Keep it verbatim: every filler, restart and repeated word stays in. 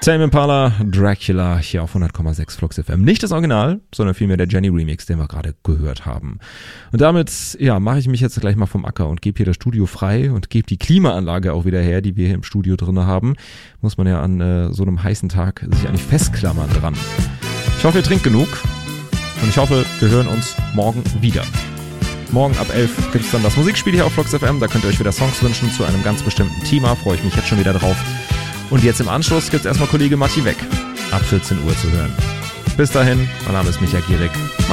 Tame Impala, Dracula, hier auf hundert Komma sechs Flux F M. Nicht das Original, sondern vielmehr der Jenny Remix, den wir gerade gehört haben. Und damit, ja, mache ich mich jetzt gleich mal vom Acker und gebe hier das Studio frei und gebe die Klimaanlage auch wieder her, die wir hier im Studio drin haben. Muss man ja an äh, so einem heißen Tag sich eigentlich festklammern dran. Ich hoffe, ihr trinkt genug und ich hoffe, wir hören uns morgen wieder. Morgen ab elf gibt es dann das Musikspiel hier auf Flux F M. Da könnt ihr euch wieder Songs wünschen zu einem ganz bestimmten Thema. Freue ich mich jetzt schon wieder drauf. Und jetzt im Anschluss gibt es erstmal Kollege Matti weg. Ab vierzehn Uhr zu hören. Bis dahin, mein Name ist Micha Gierig.